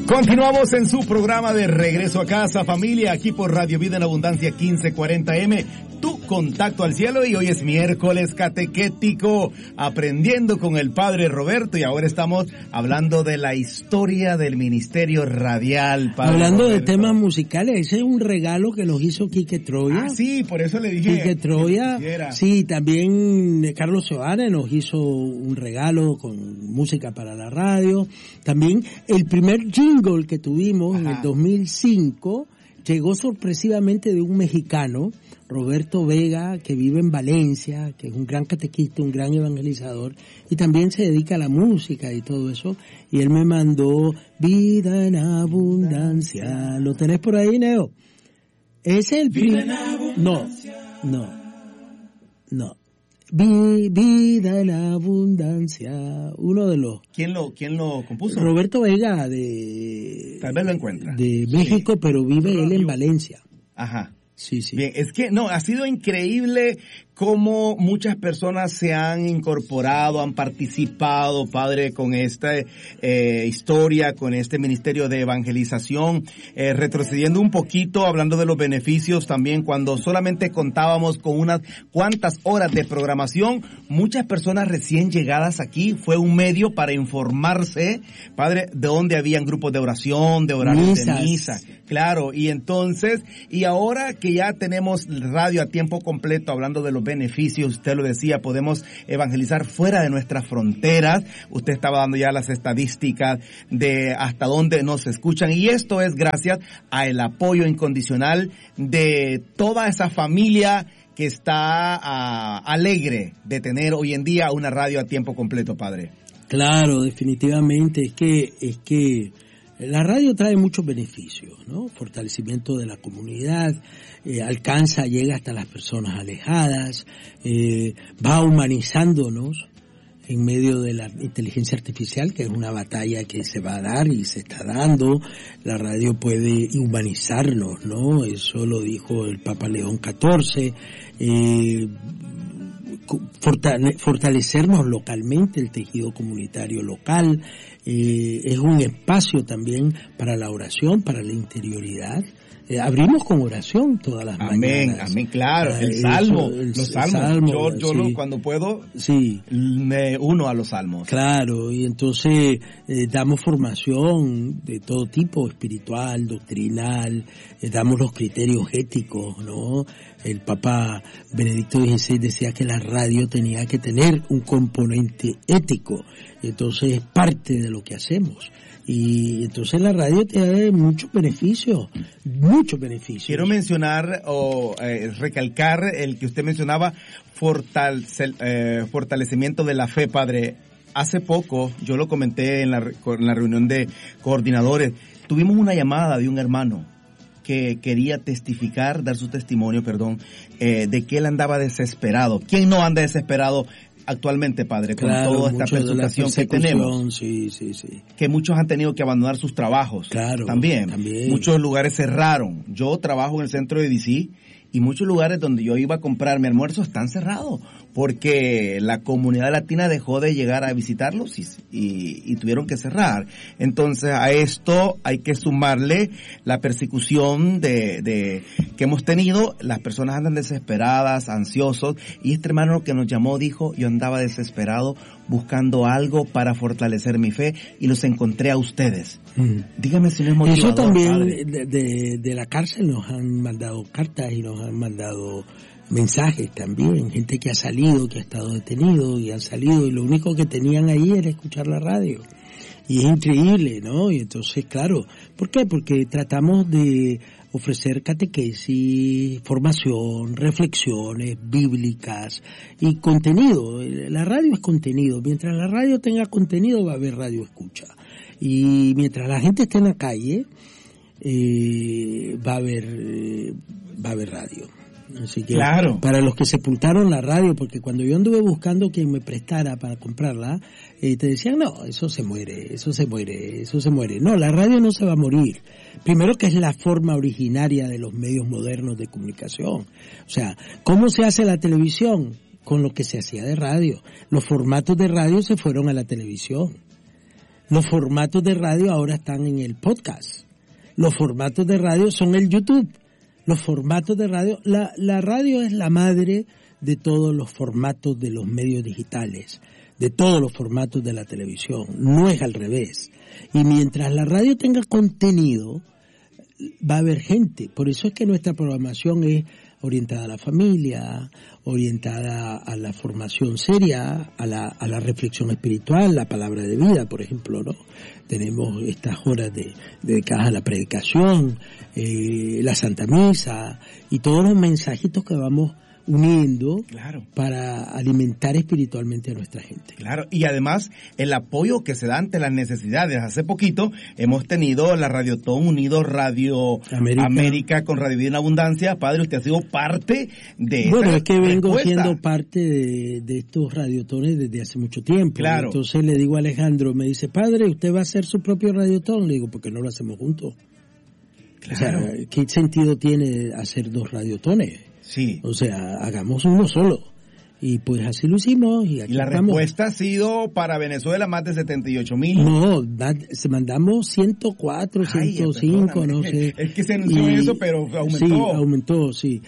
Continuamos en su programa de Regreso a Casa, familia, aquí por Radio Vida en Abundancia 1540M, tu contacto al cielo, y hoy es miércoles catequético, aprendiendo con el Padre Roberto, y ahora estamos hablando de la historia del ministerio radial, Padre Hablando Roberto. de temas musicales, ese es un regalo que nos hizo Quique Troya. Ah, sí, por eso le dije. Quique Troya, sí, también Carlos Seoane nos hizo un regalo con música para la radio. También el primer jingle que tuvimos en el 2005 llegó sorpresivamente de un mexicano, Roberto Vega, que vive en Valencia, que es un gran catequista, un gran evangelizador, y también se dedica a la música y todo eso, y él me mandó Vida en Abundancia. ¿Lo tenés por ahí, Neo? Es el primer... No. Vida en Abundancia, uno de los... ¿Quién lo compuso? Roberto Vega, tal vez lo encuentra. De México, sí. Pero vive él en Valencia. Ajá. Sí, sí. Bien, es que ha sido increíble cómo muchas personas se han incorporado, han participado, Padre, con esta historia, con este ministerio de evangelización, retrocediendo un poquito, hablando de los beneficios también, cuando solamente contábamos con unas cuantas horas de programación, muchas personas recién llegadas aquí, fue un medio para informarse, Padre, de dónde habían grupos de oración, de horarios de misa. Claro, y entonces, y ahora que ya tenemos radio a tiempo completo, hablando de los beneficios, usted lo decía, podemos evangelizar fuera de nuestras fronteras. Usted estaba dando ya las estadísticas de hasta dónde nos escuchan, y esto es gracias al apoyo incondicional de toda esa familia que está alegre de tener hoy en día una radio a tiempo completo, Padre. Claro, definitivamente, es que la radio trae muchos beneficios, ¿no? Fortalecimiento de la comunidad, llega hasta las personas alejadas, va humanizándonos en medio de la inteligencia artificial, que es una batalla que se va a dar y se está dando. La radio puede humanizarnos, ¿no? Eso lo dijo el Papa León XIV. Fortalecernos localmente, el tejido comunitario local, es un espacio también para la oración, para la interioridad. Abrimos con oración todas las mañanas. Amén, claro. Los salmos. Yo sí. Cuando puedo, sí, me uno a los salmos. Claro, y entonces damos formación de todo tipo, espiritual, doctrinal, damos los criterios éticos, ¿no? El Papa Benedicto XVI decía que la radio tenía que tener un componente ético, entonces es parte de lo que hacemos. Y entonces la radio tiene muchos beneficios. Quiero mencionar o recalcar el que usted mencionaba, fortalecimiento de la fe, Padre. Hace poco, yo lo comenté en la reunión de coordinadores, tuvimos una llamada de un hermano que quería dar su testimonio, de que él andaba desesperado. ¿Quién no anda desesperado actualmente, Padre, con toda esta persecución que tenemos? Sí. Que muchos han tenido que abandonar sus trabajos. Claro, también. Muchos lugares cerraron. Yo trabajo en el centro de DC y muchos lugares donde yo iba a comprar mi almuerzo están cerrados porque la comunidad latina dejó de llegar a visitarlos y tuvieron que cerrar. Entonces a esto hay que sumarle la persecución de que hemos tenido. Las personas andan desesperadas, ansiosos, y este hermano que nos llamó dijo: yo andaba desesperado buscando algo para fortalecer mi fe y los encontré a ustedes. Dígame si no es motivador. Eso también de la cárcel nos han mandado cartas y nos han mandado mensajes también, gente que ha salido, que ha estado detenido y han salido, y lo único que tenían ahí era escuchar la radio. Y es increíble, ¿no? Y entonces, claro, ¿por qué? Porque tratamos de ofrecer catequesis, formación, reflexiones bíblicas y contenido. La radio es contenido. Mientras la radio tenga contenido, va a haber radio escucha. Y mientras la gente esté en la calle, va a haber radio. Así que, claro, para los que sepultaron la radio, porque cuando yo anduve buscando quien me prestara para comprarla, te decían: no, eso se muere. No, la radio no se va a morir. Primero, que es la forma originaria de los medios modernos de comunicación. O sea, ¿cómo se hace la televisión? Con lo que se hacía de radio. Los formatos de radio se fueron a la televisión. Los formatos de radio ahora están en el podcast. Los formatos de radio son el YouTube. Los formatos de radio, la radio es la madre de todos los formatos de los medios digitales, de todos los formatos de la televisión. No es al revés. Y mientras la radio tenga contenido, va a haber gente. Por eso es que nuestra programación es orientada a la familia, orientada a la formación seria, a la reflexión espiritual, la palabra de vida, por ejemplo, ¿no? Tenemos estas horas dedicadas a la predicación, la Santa Misa y todos los mensajitos que vamos uniendo, claro, para alimentar espiritualmente a nuestra gente. Claro, y además el apoyo que se da ante las necesidades. Hace poquito hemos tenido la Radiotón unido Radio América con Radio Vida en Abundancia. Padre, usted ha sido parte de Bueno, es que vengo respuesta. siendo parte de estos radiotones desde hace mucho tiempo. Claro. Entonces le digo a Alejandro, me dice, padre, ¿usted va a hacer su propio radiotón? Le digo, ¿por qué no lo hacemos juntos? Claro. O sea, ¿qué sentido tiene hacer dos radiotones? Sí. O sea, hagamos uno solo. Y pues así lo hicimos. Y aquí la estamos. respuesta ha sido para Venezuela más de 78,000. No, mandamos 104, 105, no sé. Es que se anunció eso, pero aumentó. Sí, aumentó, sí.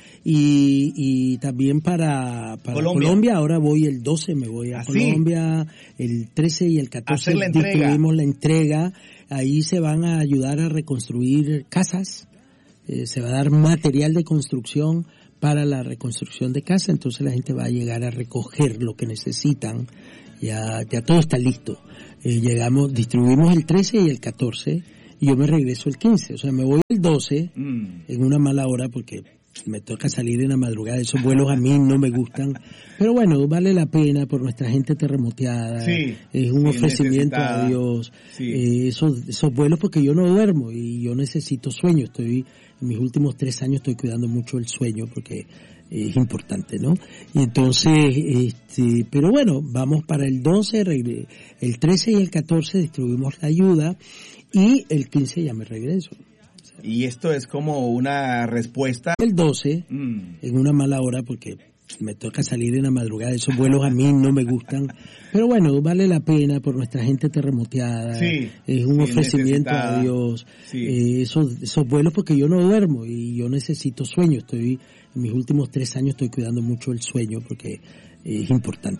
Y también para Colombia, ahora voy el 12, me voy a Colombia, el 13 y el 14 distribuimos la entrega. Ahí se van a ayudar a reconstruir casas, se va a dar material de construcción para la reconstrucción de casa, entonces la gente va a llegar a recoger lo que necesitan, ya todo está listo. Distribuimos el 13 y el 14, y yo me regreso el 15, o sea, me voy el 12, en una mala hora, porque me toca salir en la madrugada, esos vuelos a mí no me gustan, pero bueno, vale la pena por nuestra gente terremoteada, es un ofrecimiento a Dios, esos vuelos, porque yo no duermo, y yo necesito sueño, en mis últimos 3 años estoy cuidando mucho el sueño porque es importante, ¿no? Y entonces, pero bueno, vamos para el 12, el 13 y el 14 distribuimos la ayuda y el 15 ya me regreso. Y esto es como una respuesta. El 12, en una mala hora porque me toca salir en la madrugada, esos vuelos a mí no me gustan, pero bueno, vale la pena por nuestra gente terremoteada, es un ofrecimiento a Dios, esos vuelos, porque yo no duermo y yo necesito sueño, en mis últimos 3 años estoy cuidando mucho el sueño porque es importante.